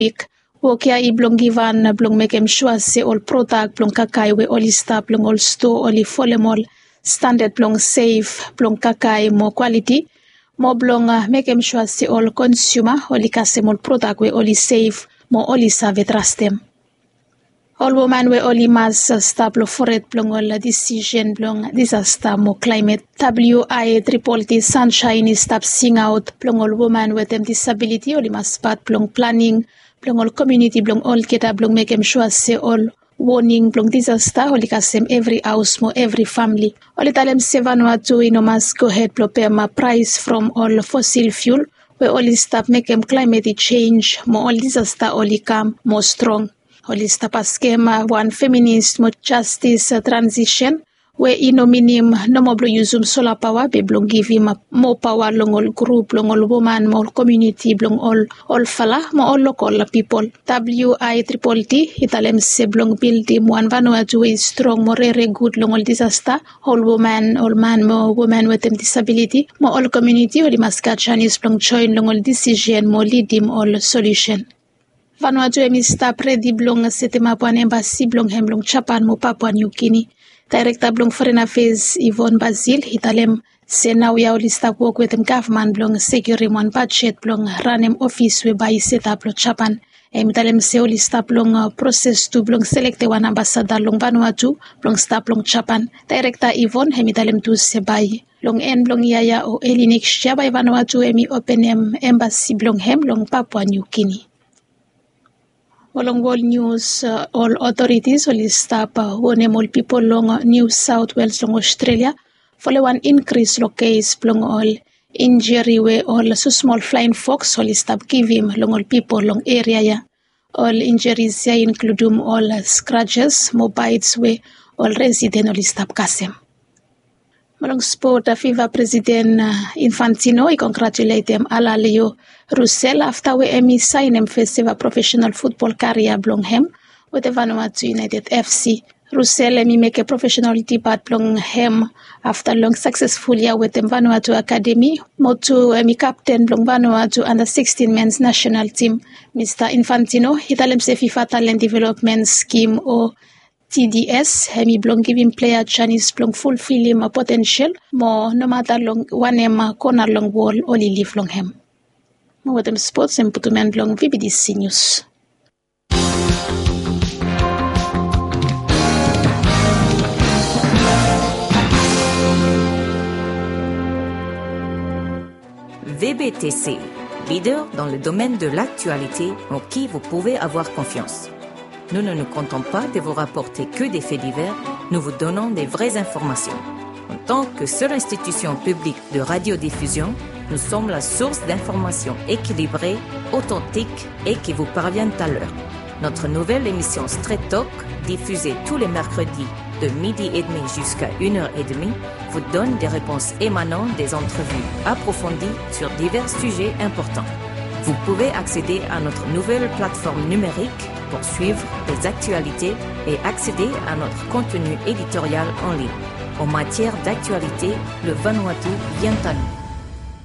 week. Wokia I blong givan blong mekem choisi ol product blong kakai we oli stop blong ol store oli folemol standard blong safe blong kakai mo quality mo blong mekem choisi ol consumer oli kasemol product we oli safe mo oli save trustem. All woman we oli mas stable forest blong ol decision blong disaster mo climate WI Tripolity sunshine stop sing out blong ol woman with them disability oli mas part blong planning blong all community blong all kita blong make em sure say all warning blong disaster oli kasem every house mo every family oli talem Vanuatu ino mas go ahead blong pay ma price from all fossil fuel we only stop make em climate change mo all disaster oli come more strong oli stop a schema one feminist mo justice transition we ino minim no mo blong use solar power be blong give him more power long all group long all woman more community blong all fala mo all local people WI Tripolity italem se blong build him one Vanuatu is strong more very good long all disaster all woman all man more woman with them disability mo all community all maska Chinese blong join long all decision mo lead him all solution Vanuatu emi sta predi blong setema puan embassy blong hem blong Japan mo Papua New Guinea Director blong Foreign Affairs Yvonne Bazil italem se now ya lista work with them government blong secure one budget blong ranem office we by set up blong Japan italem se lista blong process to blong select one ambassador long Vanuatu blong staff blong Japan Director Yvonne italem to se by long en blong yaya o early next year by Vanuatu emi open embassy blong hem long Papua New Guinea. Along world news, all authorities will stop all people long New South Wales long Australia for one increase lo case long all injury we all so small flying fox will stop give him long all people long area ya. All injuries ya include all scratches, mobiles we all resident will stop kasem. Malong sport FIFA President Infantino I congratulate them ala Leo Russell after we emi sign him festival professional football career blong hem with the Vanuatu United FC. Russell emi make a professional debut blong hem after long successful year with the Vanuatu Academy. Motu emi captain blong Vanuatu under 16 men's national team. Mr. Infantino hitalem se FIFA talent development scheme or TDS hemi blong giving player Chinese blong fulfill him potential mo no matter long one corner long wall only live long hem. Mo with them sports and putumen blong VBDC News. VBTC, leader dans le domaine de l'actualité en qui vous pouvez avoir confiance. Nous ne nous comptons pas de vous rapporter que des faits divers, nous vous donnons des vraies informations. En tant que seule institution publique de radiodiffusion, nous sommes la source d'informations équilibrées, authentiques et qui vous parviennent à l'heure. Notre nouvelle émission Straight Talk, diffusée tous les mercredis de 12h30 jusqu'à 1h30, vous donne des réponses émanant des entrevues approfondies sur divers sujets importants. Vous pouvez accéder à notre nouvelle plateforme numérique pour suivre les actualités et accéder à notre contenu éditorial en ligne. En matière d'actualité, le Vanuatu vient à nous.